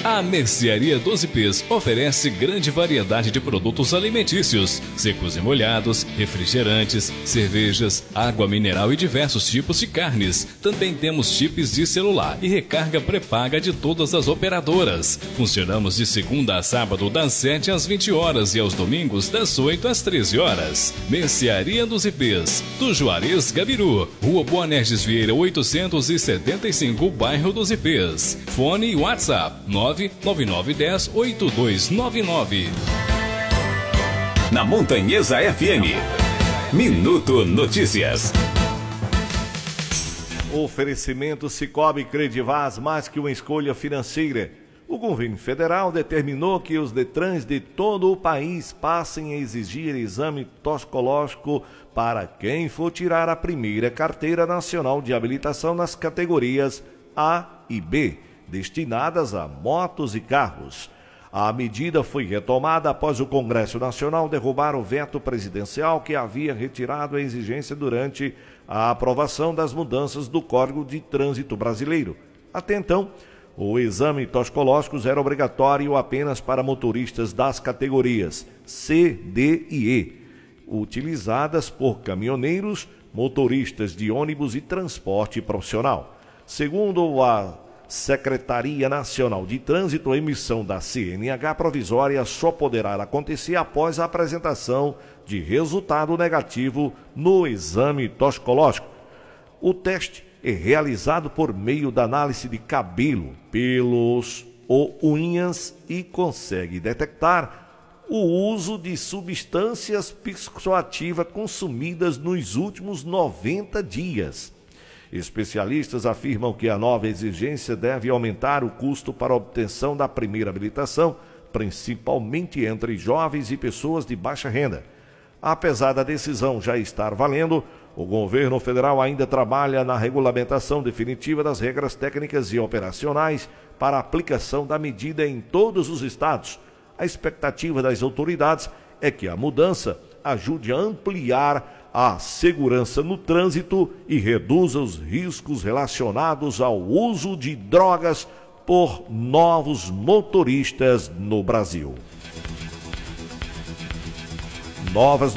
A Mercearia 12P's oferece grande variedade de produtos alimentícios, secos e molhados, refrigerantes, cervejas, água mineral e diversos tipos de carnes. Também temos chips de celular e recarga pré-paga de todas as operadoras. Funcionamos de segunda a sábado das 7 às 20 horas e aos domingos das 8 às 13 horas. Mercearia 12P's, do Juarez Gabiru, Rua Boanerges Vieira 875, bairro 12P's. Fone e WhatsApp 99910-8299. Na Montanhesa FM, Minuto Notícias. Oferecimento Cicobi Credivaz, mais que uma escolha financeira. O governo federal determinou que os Detrans de todo o país passem a exigir exame toxicológico para quem for tirar a primeira carteira nacional de habilitação nas categorias A e B, destinadas a motos e carros. A medida foi retomada após o Congresso Nacional derrubar o veto presidencial que havia retirado a exigência durante a aprovação das mudanças do Código de Trânsito Brasileiro. Até então, o exame toxicológico era obrigatório apenas para motoristas das categorias C, D e E, utilizadas por caminhoneiros, motoristas de ônibus e transporte profissional. Segundo a Secretaria Nacional de Trânsito, a emissão da CNH provisória só poderá acontecer após a apresentação de resultado negativo no exame toxicológico. O teste é realizado por meio da análise de cabelo, pelos ou unhas e consegue detectar o uso de substâncias psicoativas consumidas nos últimos 90 dias. Especialistas afirmam que a nova exigência deve aumentar o custo para a obtenção da primeira habilitação, principalmente entre jovens e pessoas de baixa renda. Apesar da decisão já estar valendo, o governo federal ainda trabalha na regulamentação definitiva das regras técnicas e operacionais para a aplicação da medida em todos os estados. A expectativa das autoridades é que a mudança ajude a ampliar a segurança no trânsito e reduza os riscos relacionados ao uso de drogas por novos motoristas no Brasil. Novas